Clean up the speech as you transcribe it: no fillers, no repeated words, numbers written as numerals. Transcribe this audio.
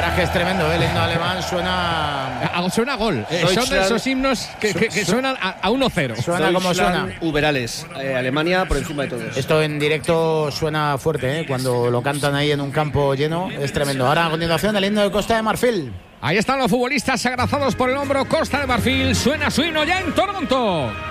es que es tremendo, el himno alemán Suena a gol. Son de esos himnos que suenan a 1-0. Suena como suena. Uberales, Alemania por encima de todos. Esto en directo suena fuerte, cuando lo cantan ahí en un campo lleno, es tremendo. Ahora a continuación el himno de Costa de Marfil. Ahí están los futbolistas abrazados por el hombro. Costa de Marfil suena su himno ya en Toronto.